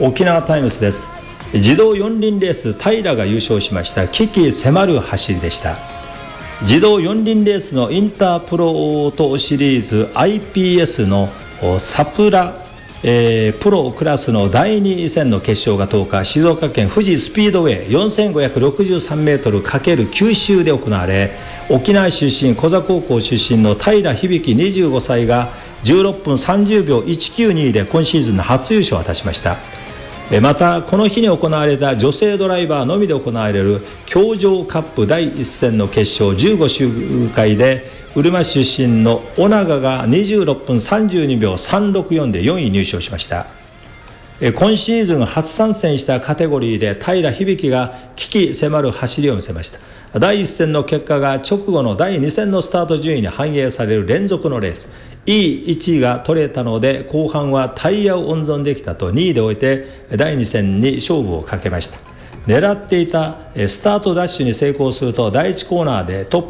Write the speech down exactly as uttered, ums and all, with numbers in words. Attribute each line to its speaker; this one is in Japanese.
Speaker 1: 沖縄タイムズです。自動四輪レース平が優勝しました。危機迫る走りでした。自動四輪レースのインタープロオートシリーズ アイピーエス のサプラ、えー、プロクラスのだいに戦の決勝がとおか、静岡県富士スピードウェイ よんせんごひゃくろくじゅうさんメートルかけるきゅう 周で行われ、沖縄出身小座高校出身の平響にじゅうごさいがじゅうろっぷんさんじゅうびょういちきゅうにで今シーズンの初優勝を果たしました。またこの日に行われた女性ドライバーのみで行われる氷上カップだいいっ戦の決勝じゅうご周回で、うるま市出身の尾長がにじゅうろっぷんさんじゅうにびょうさんろくよんでよんい入賞しました。今シーズン初参戦したカテゴリーで平響が危機迫る走りを見せました。だいいっ戦の結果が直後のだいに戦のスタート順位に反映される連続のレース、いい位置が取れたので後半はタイヤを温存できたとにいで終えてだいに戦に勝負をかけました。狙っていたスタートダッシュに成功するとだいいちコーナーでトッ